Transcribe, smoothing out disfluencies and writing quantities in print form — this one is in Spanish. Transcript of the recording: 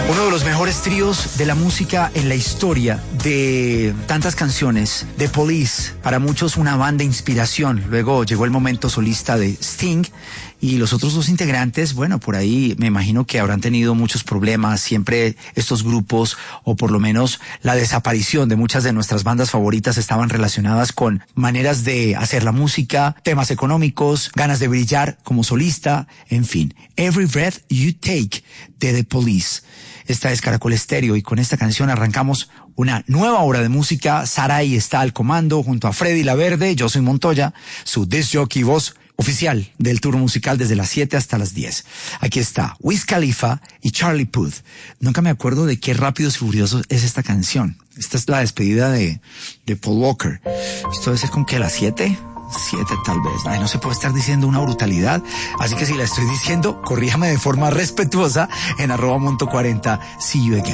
Uno de los mejores tríos de la música en la historia, de tantas canciones, The Police, para muchos una banda de inspiración. Luego llegó el momento solista de Sting y los otros dos integrantes, bueno, por ahí me imagino que habrán tenido muchos problemas. Siempre estos grupos, o por lo menos la desaparición de muchas de nuestras bandas favoritas, estaban relacionadas con maneras de hacer la música, temas económicos, ganas de brillar como solista, en fin. Every Breath You Take de The Police. Esta es Caracol Estéreo y con esta canción arrancamos una nueva hora de música. Sarai está al comando junto a Freddy Laverde. Yo soy Montoya, su disc jockey, voz oficial del tour musical desde las 7 hasta las 10. Aquí está Wiz Khalifa y Charlie Puth. Nunca me acuerdo de qué Rápidos y Furiosos es esta canción. Esta es la despedida de Paul Walker. Esto debe ser con que las 7 tal vez. Ay, no se puede estar diciendo una brutalidad. Así que si la estoy diciendo, corríjame de forma respetuosa en @Monto40. See you again.